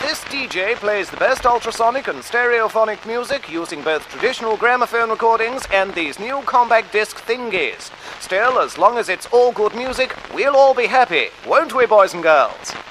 this DJ plays the best ultrasonic and stereophonic music using both traditional gramophone recordings and these new compact disc thingies. Still, as long as it's all good music, we'll all be happy, won't we, boys and girls?